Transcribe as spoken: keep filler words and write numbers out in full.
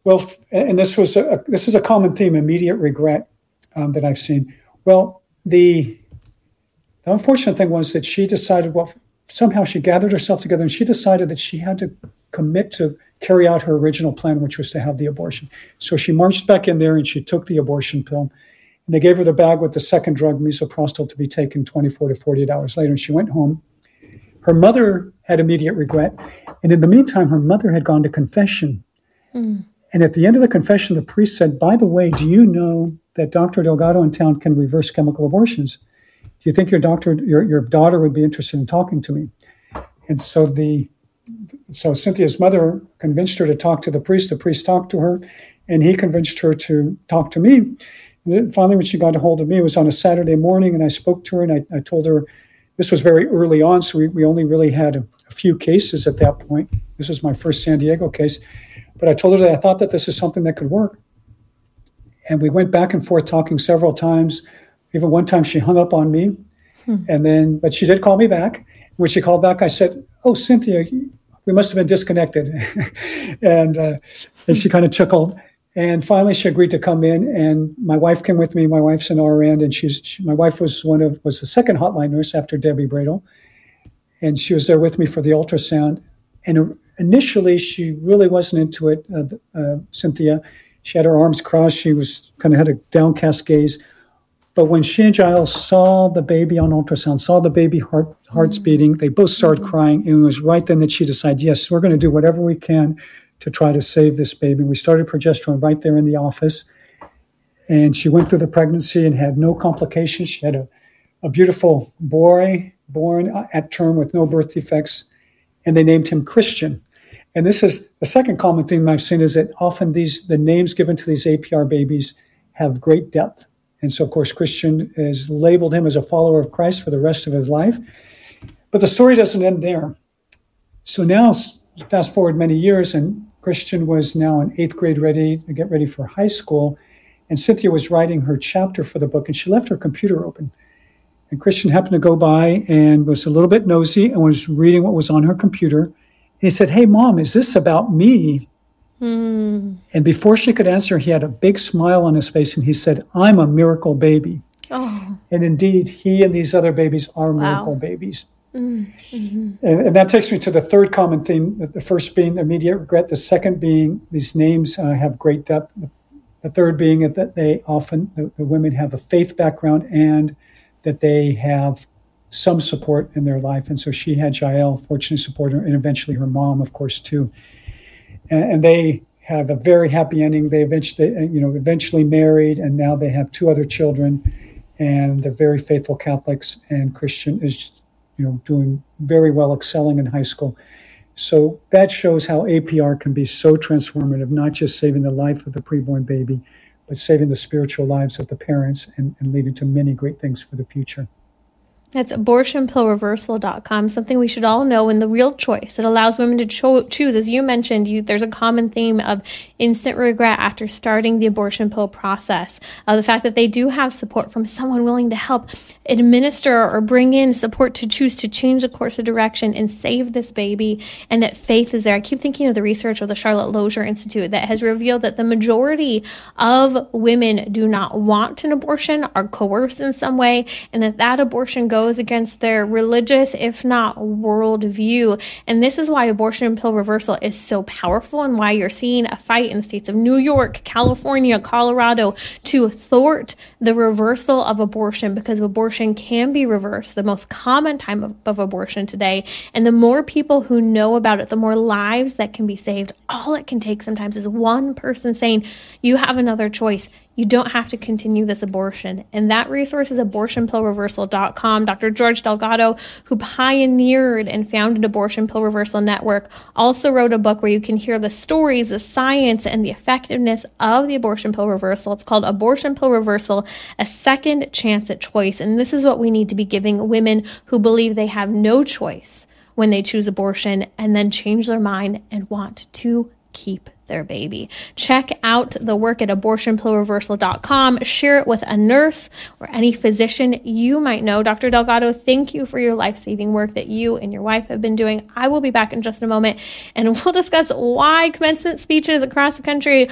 Well, f- and this was a, this is a common theme: immediate regret um, that I've seen. Well, the, the unfortunate thing was that she decided. Well, somehow she gathered herself together and she decided that she had to commit to carry out her original plan, which was to have the abortion. So she marched back in there and she took the abortion pill. And they gave her the bag with the second drug, misoprostol, to be taken twenty-four to forty-eight hours later. And she went home. Her mother had immediate regret. And in the meantime, her mother had gone to confession. Mm. And at the end of the confession, the priest said, by the way, do you know that Doctor Delgado in town can reverse chemical abortions? Do you think your doctor, your, your daughter would be interested in talking to me? And so the so Cynthia's mother convinced her to talk to the priest. The priest talked to her, and he convinced her to talk to me. And then finally, when she got a hold of me, it was on a Saturday morning, and I spoke to her, and I, I told her this was very early on, so we, we only really had a, a few cases at that point. This was my first San Diego case. But I told her that I thought that this is something that could work. And we went back and forth talking several times. Even one time she hung up on me, hmm. and then, but she did call me back. When she called back, I said, oh, Cynthia, we must have been disconnected. and uh, and she kind of chuckled. And finally, she agreed to come in. And my wife came with me. My wife's an R N, and she's she, my wife was one of was the second hotline nurse after Debbie Bradle, and she was there with me for the ultrasound. And initially, she really wasn't into it, uh, uh, Cynthia. She had her arms crossed. She was kind of had a downcast gaze. But when she and Giles saw the baby on ultrasound, saw the baby heart hearts mm-hmm. beating, they both started mm-hmm. crying. And it was right then that she decided, yes, we're going to do whatever we can to try to save this baby. We started progesterone right there in the office. And she went through the pregnancy and had no complications. She had a, a beautiful boy born at term with no birth defects. And they named him Christian. And this is the second common theme I've seen, is that often these the names given to these A P R babies have great depth. And so, of course, Christian has labeled him as a follower of Christ for the rest of his life. But the story doesn't end there. So now, fast forward many years, and Christian was now in eighth grade, ready to get ready for high school. And Cynthia was writing her chapter for the book, and she left her computer open. And Christian happened to go by and was a little bit nosy and was reading what was on her computer. And he said, hey, Mom, is this about me? Mm. And before she could answer, he had a big smile on his face, and he said, I'm a miracle baby. Oh. And indeed, he and these other babies are wow. miracle babies. Mm-hmm. And, and that takes me to the third common theme, the first being immediate regret, the second being these names uh, have great depth, the third being that they often, the, the women have a faith background and that they have some support in their life. And so she had Jael, fortunately support her, and eventually her mom, of course, too. And, and they have a very happy ending. They eventually, you know, eventually married, and now they have two other children, and they're very faithful Catholics. And Christian is, you know, doing very well, excelling in high school. So that shows how A P R can be so transformative, not just saving the life of the preborn baby, but saving the spiritual lives of the parents and, and leading to many great things for the future. That's abortion pill reversal dot com, something we should all know, and the real choice. It allows women to cho- choose. As you mentioned, you, there's a common theme of instant regret after starting the abortion pill process. Uh, the fact that they do have support from someone willing to help administer or bring in support to choose to change the course of direction and save this baby, and that faith is there. I keep thinking of the research of the Charlotte Lozier Institute that has revealed that the majority of women do not want an abortion, are coerced in some way, and that that abortion goes against their religious, if not worldview. And this is why abortion pill reversal is so powerful, and why you're seeing a fight in the states of New York, California, Colorado to thwart the reversal of abortion, because abortion can be reversed, the most common time of, of abortion today. And the more people who know about it, the more lives that can be saved. All it can take sometimes is one person saying, you have another choice. You don't have to continue this abortion. And that resource is abortion pill reversal dot com. Doctor George Delgado, who pioneered and founded Abortion Pill Reversal Network, also wrote a book where you can hear the stories, the science, and the effectiveness of the abortion pill reversal. It's called Abortion Pill Reversal, A Second Chance at Choice. And this is what we need to be giving women who believe they have no choice when they choose abortion and then change their mind and want to keep their baby. Check out the work at abortion pill reversal dot com. Share it with a nurse or any physician you might know. Doctor Delgado, thank you for your life-saving work that you and your wife have been doing. I will be back in just a moment, and we'll discuss why commencement speeches across the country